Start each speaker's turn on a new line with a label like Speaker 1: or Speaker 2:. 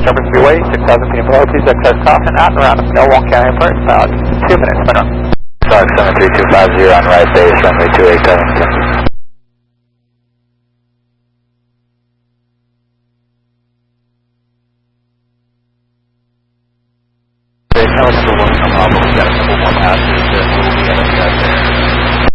Speaker 1: Shepherd Freeway, 6,000 feet below, please exercise caution at and around Milwaukee County Airport, about 2 minutes minimum.
Speaker 2: Fox 73250 on right base, runway 28 Covington.
Speaker 1: Now it's still working on problem. We've got a couple more passengers that will be